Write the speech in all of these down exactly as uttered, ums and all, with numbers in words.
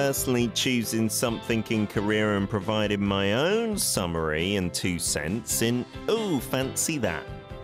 personally choosing something in Korea and providing my own summary and two cents in Ooh, Fancy That.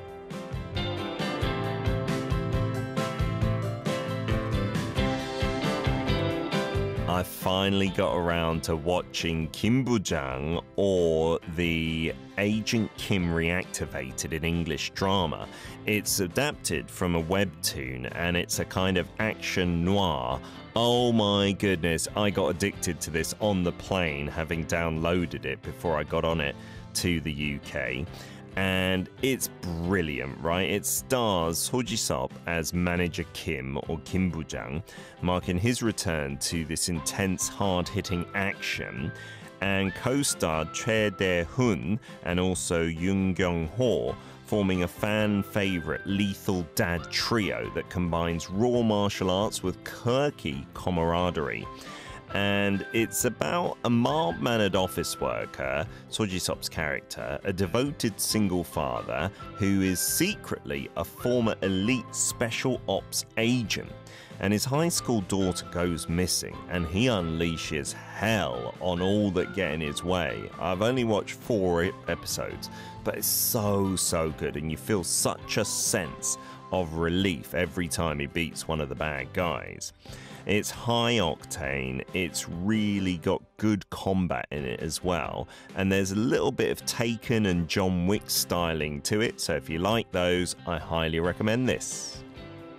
I finally got around to watching Kim Bujang, or the Agent Kim Reactivated in English drama. It's adapted from a webtoon and it's a kind of action noir. Oh my goodness, I got addicted to this on the plane, having downloaded it before I got on it to the U K. And it's brilliant, right? It stars Seo Ji-sop as Manager Kim, or Kim Bujang, marking his return to this intense, hard-hitting action, and co-starred Choi Dae-hoon and also Yoon Kyung-ho, forming a fan-favourite lethal dad trio that combines raw martial arts with quirky camaraderie. And it's about a mild-mannered office worker, Seo Ji-sop's character, a devoted single father who is secretly a former elite special ops agent. And his high school daughter goes missing, and he unleashes hell on all that get in his way. I've only watched four episodes, but it's so, so good, and you feel such a sense of relief every time he beats one of the bad guys. It's high octane, it's really got good combat in it as well, and there's a little bit of Taken and John Wick styling to it, so if you like those, I highly recommend this.